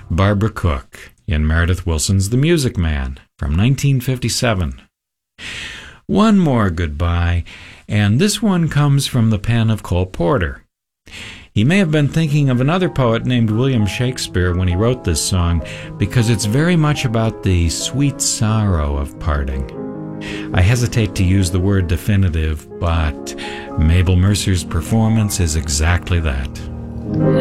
Barbara Cook in Meredith Willson's The Music Man from 1957. One more goodbye, and this one comes from the pen of Cole Porter. He may have been thinking of another poet named William Shakespeare when he wrote this song, because it's very much about the sweet sorrow of parting. I hesitate to use the word definitive, but Mabel Mercer's performance is exactly that.